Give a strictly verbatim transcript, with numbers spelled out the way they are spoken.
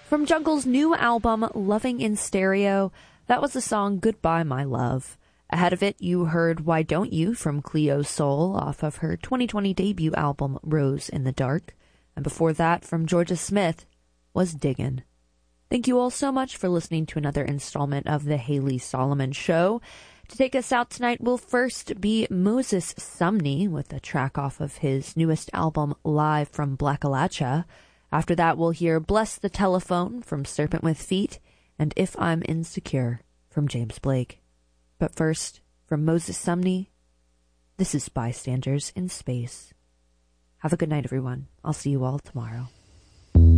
From Jungle's new album, Loving in Stereo, that was the song Goodbye My Love. Ahead of it, you heard Why Don't You from Cleo Sol off of her twenty twenty debut album, Rose in the Dark. And before that, from Georgia Smith, was Diggin'. Thank you all so much for listening to another installment of The Haley Solomon Show. To take us out tonight will first be Moses Sumney with a track off of his newest album, Live from Blackalacha. After that, we'll hear Bless the Telephone from Serpent with Feet and If I'm Insecure from James Blake. But first, from Moses Sumney, this is Bystanders in Space. Have a good night, everyone. I'll see you all tomorrow.